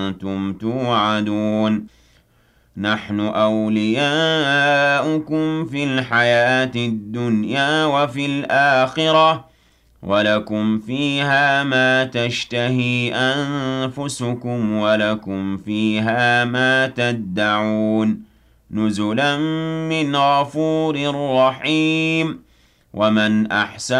أنتم توعدون نحن أولياؤكم في الحياة الدنيا وفي الآخرة ولكم فيها ما تشتهي أنفسكم ولكم فيها ما تدعون نزلا من غفور رحيم ومن أحسن